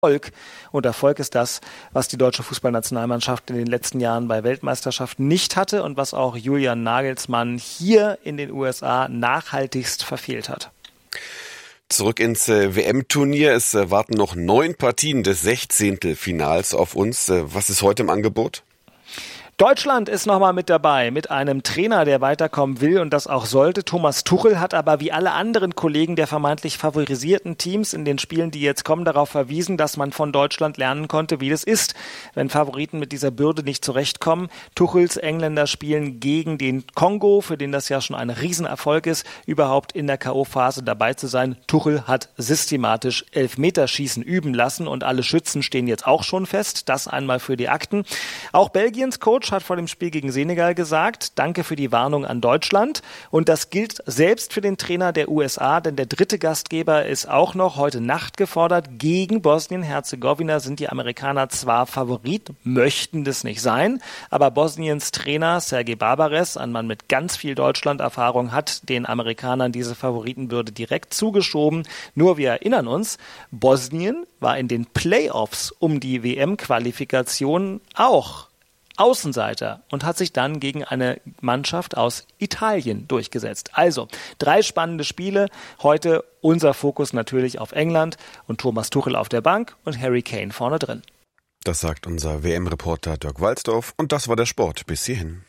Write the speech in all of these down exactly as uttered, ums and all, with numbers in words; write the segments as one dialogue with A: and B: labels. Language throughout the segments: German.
A: Erfolg. Und Erfolg ist das, was die deutsche Fußballnationalmannschaft in den letzten Jahren bei Weltmeisterschaften nicht hatte und was auch Julian Nagelsmann hier in den U S A nachhaltigst verfehlt hat.
B: Zurück ins äh, W M-Turnier. Es äh, warten noch neun Partien des Sechzehntelfinals auf uns. Äh, was ist heute im Angebot?
A: Deutschland ist nochmal mit dabei, mit einem Trainer, der weiterkommen will und das auch sollte. Thomas Tuchel hat aber wie alle anderen Kollegen der vermeintlich favorisierten Teams in den Spielen, die jetzt kommen, darauf verwiesen, dass man von Deutschland lernen konnte, wie das ist, wenn Favoriten mit dieser Bürde nicht zurechtkommen. Tuchels Engländer spielen gegen den Kongo, für den das ja schon ein Riesenerfolg ist, überhaupt in der K O-Phase dabei zu sein. Tuchel hat systematisch Elfmeterschießen üben lassen und alle Schützen stehen jetzt auch schon fest. Das einmal für die Akten. Auch Belgiens Coach hat vor dem Spiel gegen Senegal gesagt, danke für die Warnung an Deutschland. Und das gilt selbst für den Trainer der U S A, denn der dritte Gastgeber ist auch noch heute Nacht gefordert. Gegen Bosnien-Herzegowina sind die Amerikaner zwar Favorit, möchten das nicht sein, aber Bosniens Trainer Sergej Barbares, ein Mann mit ganz viel Deutschland-Erfahrung, hat den Amerikanern diese Favoritenbürde direkt zugeschoben. Nur wir erinnern uns, Bosnien war in den Playoffs um die W M-Qualifikation auch Außenseiter und hat sich dann gegen eine Mannschaft aus Italien durchgesetzt. Also drei spannende Spiele. Heute unser Fokus natürlich auf England und Thomas Tuchel auf der Bank und Harry Kane vorne drin.
B: Das sagt unser W M-Reporter Dirk Walzdorf und das war der Sport bis hierhin.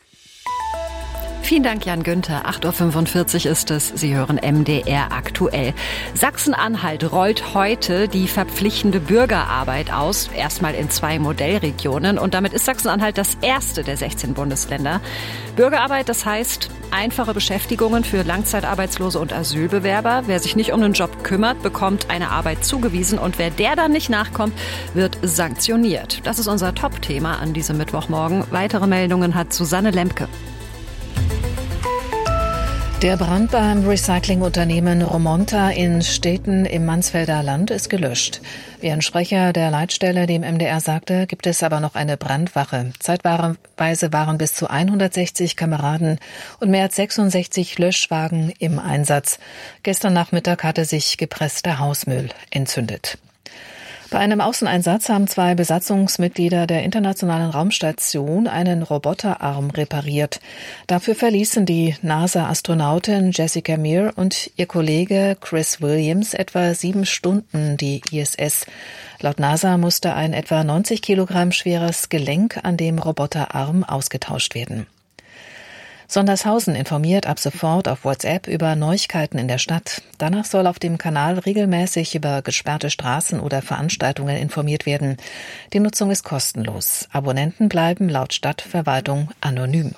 C: Vielen Dank, Jan Günther. acht Uhr fünfundvierzig ist es. Sie hören M D R aktuell. Sachsen-Anhalt rollt heute die verpflichtende Bürgerarbeit aus. Erstmal in zwei Modellregionen. Und damit ist Sachsen-Anhalt das erste der sechzehn Bundesländer. Bürgerarbeit, das heißt einfache Beschäftigungen für Langzeitarbeitslose und Asylbewerber. Wer sich nicht um den Job kümmert, bekommt eine Arbeit zugewiesen. Und wer der dann nicht nachkommt, wird sanktioniert. Das ist unser Top-Thema an diesem Mittwochmorgen. Weitere Meldungen hat Susanne Lemke.
D: Der Brand beim Recyclingunternehmen Romonta in Steten im Mansfelder Land ist gelöscht. Wie ein Sprecher der Leitstelle dem M D R sagte, gibt es aber noch eine Brandwache. Zeitweise waren bis zu hundertsechzig Kameraden und mehr als sechsundsechzig Löschwagen im Einsatz. Gestern Nachmittag hatte sich gepresster Hausmüll entzündet. Bei einem Außeneinsatz haben zwei Besatzungsmitglieder der Internationalen Raumstation einen Roboterarm repariert. Dafür verließen die NASA-Astronautin Jessica Meir und ihr Kollege Chris Williams etwa sieben Stunden die I S S. Laut NASA musste ein etwa neunzig Kilogramm schweres Gelenk an dem Roboterarm ausgetauscht werden. Sondershausen informiert ab sofort auf WhatsApp über Neuigkeiten in der Stadt. Danach soll auf dem Kanal regelmäßig über gesperrte Straßen oder Veranstaltungen informiert werden. Die Nutzung ist kostenlos. Abonnenten bleiben laut Stadtverwaltung anonym.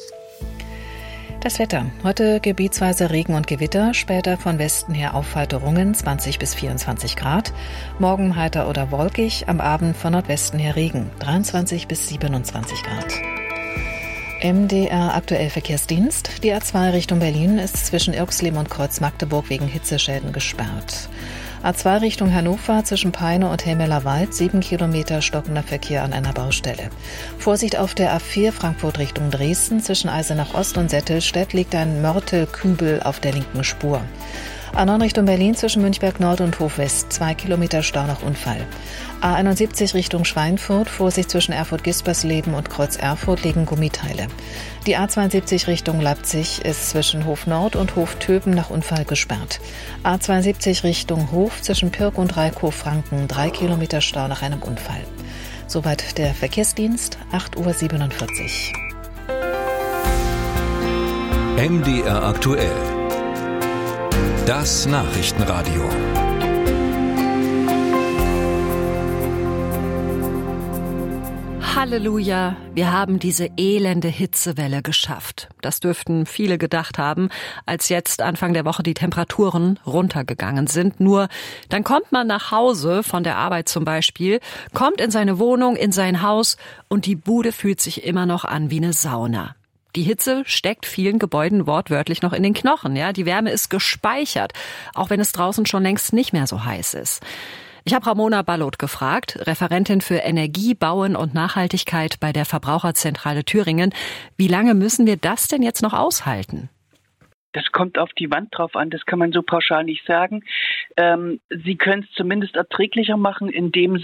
D: Das Wetter. Heute gebietsweise Regen und Gewitter, später von Westen her Aufheiterungen, zwanzig bis vierundzwanzig Grad. Morgen heiter oder wolkig, am Abend von Nordwesten her Regen, dreiundzwanzig bis siebenundzwanzig Grad. M D R aktuell Verkehrsdienst. Die A zwei Richtung Berlin ist zwischen Irxleben und Kreuz Magdeburg wegen Hitzeschäden gesperrt. A zwei Richtung Hannover zwischen Peine und Helmeler Wald, sieben Kilometer stockender Verkehr an einer Baustelle. Vorsicht auf der A vier Frankfurt Richtung Dresden zwischen Eisenach Ost und Settelstedt liegt ein Mörtelkübel auf der linken Spur. A neun Richtung Berlin zwischen Münchberg Nord und Hof West, zwei Kilometer Stau nach Unfall. A einundsiebzig Richtung Schweinfurt, Vorsicht zwischen Erfurt-Gispersleben und Kreuz Erfurt liegen Gummiteile. Die A zweiundsiebzig Richtung Leipzig ist zwischen Hof Nord und Hof Töben nach Unfall gesperrt. A zweiundsiebzig Richtung Hof zwischen Pirk und Reikhof Franken, drei Kilometer Stau nach einem Unfall. Soweit der Verkehrsdienst, acht Uhr siebenundvierzig.
E: M D R aktuell. Das Nachrichtenradio.
C: Halleluja, wir haben diese elende Hitzewelle geschafft. Das dürften viele gedacht haben, als jetzt Anfang der Woche die Temperaturen runtergegangen sind. Nur dann kommt man nach Hause von der Arbeit zum Beispiel, kommt in seine Wohnung, in sein Haus und die Bude fühlt sich immer noch an wie eine Sauna. Die Hitze steckt vielen Gebäuden wortwörtlich noch in den Knochen. Ja, die Wärme ist gespeichert, auch wenn es draußen schon längst nicht mehr so heiß ist. Ich habe Ramona Ballot gefragt, Referentin für Energie, Bauen und Nachhaltigkeit bei der Verbraucherzentrale Thüringen. Wie lange müssen wir das denn jetzt noch aushalten?
F: Das kommt auf die Wand drauf an, das kann man so pauschal nicht sagen. Ähm, Sie können es zumindest erträglicher machen, indem